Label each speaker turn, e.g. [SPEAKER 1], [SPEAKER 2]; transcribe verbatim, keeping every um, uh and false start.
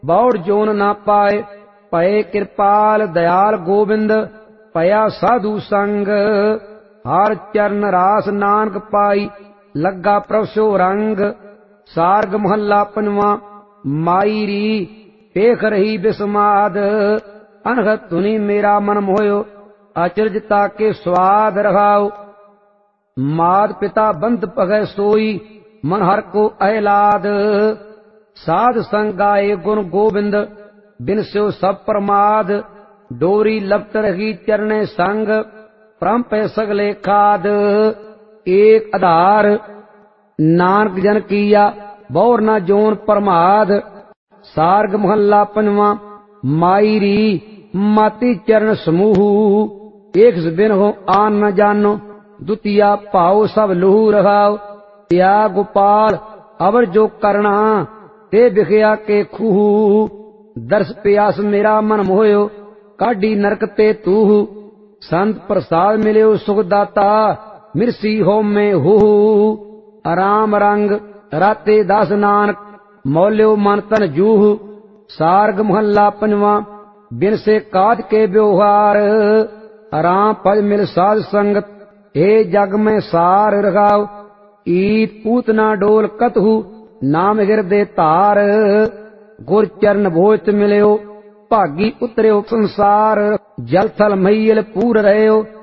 [SPEAKER 1] बौड़ zone ना पाए। पए कृपाल दयाल गोबिंद पया साधु संग। हार चरण रास नानक पाई लगा प्रभु रंग। सार्ग महला पंजवा। माई री पेख रही बिस्माद। अनहत धुनी मेरा मन मोयो अचरजता के स्वाद रहाओ। मात पिता बंद पगै सोई मन हर को अहलाद। साध संग गाए गुण गोविंद बिन स्यो सब प्रमाद। डोरी लपट रही चरणे संग परम पे सगले खाद। एक आधार नानक जन किया बौर न जोन प्रमाद। सार्ग महला पंजवा। माई री माती चरण समूह। एक बिन हो आन न जानो दुतिया भाव सब लहू रहाओ। या गोपाल अवर जो करना ते बिखया के खूह। दर्श प्यास मेरा मन मोयो काढ़ी नरक ते तूह। संत प्रसाद मिलियो सुखदाता मिर्सी हो में हू। आराम रंग राते दास नानक मौल्यो मन तन जूह। सार्ग महला पंजवा। बिन से काज के व्यवहार आराम पद मिल साध संगत। हे जग में सार रखाओ ईत पूतना डोल कतहु नाम हृदय तार। गुर चरण भोज मिलियो भागी उतरियो संसार। जल थल महील पूर रहो